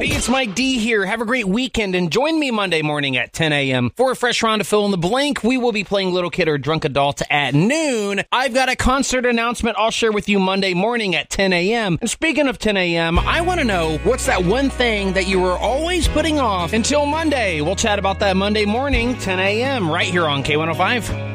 Hey, it's Mike D here. Have a great weekend and join me Monday morning at 10 a.m. for a fresh round of Fill in the Blank. We will be playing Little Kid or Drunk Adult at noon. I've got a concert announcement I'll share with you Monday morning at 10 a.m. And speaking of 10 a.m., I want to know what's that one thing that you were always putting off until Monday. We'll chat about that Monday morning, 10 a.m. right here on K105.